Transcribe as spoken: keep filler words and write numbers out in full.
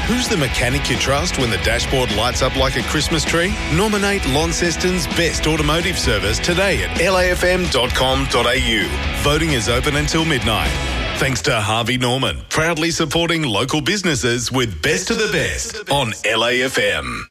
Who's the mechanic you trust when the dashboard lights up like a Christmas tree? Nominate Launceston's best automotive service today at L A F M dot com dot A U. Voting is open until midnight. Thanks to Harvey Norman, proudly supporting local businesses with Best of the Best on L A F M.